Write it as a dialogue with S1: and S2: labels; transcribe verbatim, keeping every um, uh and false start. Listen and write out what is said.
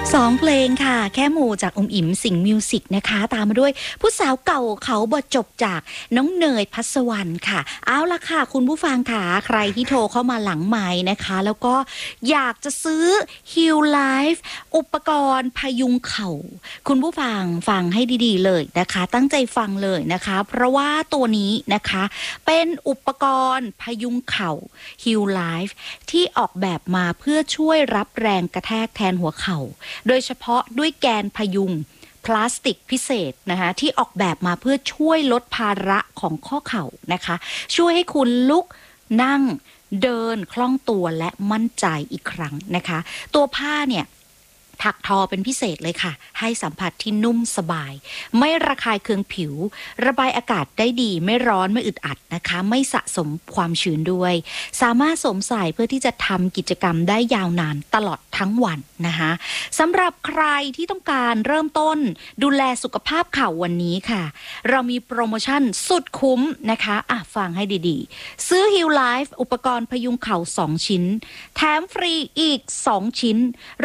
S1: สองเพลงค่ะแค่หมู่จากอมอิ๋มสิงห์มิวสิกนะคะตามมาด้วยผู้สาวเก่าเขาบทจบจากน้องเนยพัสวรรณค่ะเอาละค่ะคุณผู้ฟังค่ะใครที่โทรเข้ามาหลังไม้นะคะแล้วก็อยากจะซื้อ Heal Life อุปกรณ์พยุงเข่าคุณผู้ฟังฟังให้ดีๆเลยนะคะตั้งใจฟังเลยนะคะเพราะว่าตัวนี้นะคะเป็นอุปกรณ์พยุงเข่า Heal Life ที่ออกแบบมาเพื่อช่วยรับแรงกระแทกแทนหัวเข่าโดยเฉพาะด้วยแกนพยุงพลาสติกพิเศษนะคะที่ออกแบบมาเพื่อช่วยลดภาระของข้อเข่านะคะช่วยให้คุณลุกนั่งเดินคล่องตัวและมั่นใจอีกครั้งนะคะตัวผ้าเนี่ยถักทอเป็นพิเศษเลยค่ะให้สัมผัสที่นุ่มสบายไม่ระคายเคืองผิวระบายอากาศได้ดีไม่ร้อนไม่อึดอัดนะคะไม่สะสมความชื้นด้วยสามารถสวมใส่เพื่อที่จะทำกิจกรรมได้ยาวนานตลอดทั้งวันนะคะสำหรับใครที่ต้องการเริ่มต้นดูแลสุขภาพเข่าวันนี้ค่ะเรามีโปรโมชั่นสุดคุ้มนะคะอ่ะฟังให้ดีๆซื้อ Heal Life อุปกรณ์พยุงเข่าสองชิ้นแถมฟรีอีกสองชิ้น